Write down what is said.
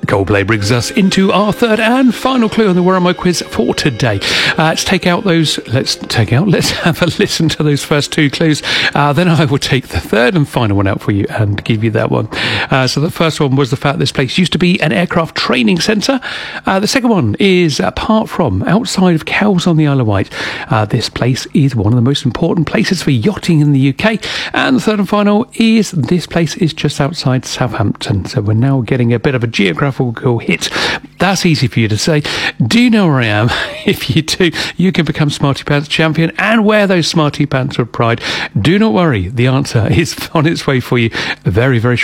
Coldplay brings us into our third and final clue on the Where Am I quiz for today. Let's have a listen to those first two clues. Then I will take the third and final one out for you and give you that one. So the first one was the fact this place used to be an aircraft training centre. The second one is, apart from outside of Cowes on the Isle of Wight, this place is one of the most important places for yachting in the UK. And the third and final is this place is just outside Southampton. So we're now getting a bit of a geographical hit. That's easy for you to say. Do you know where I am? If you do, you can become Smarty Pants champion and wear those Smarty Pants with pride. Do not worry, the answer is on its way for you very, very shortly.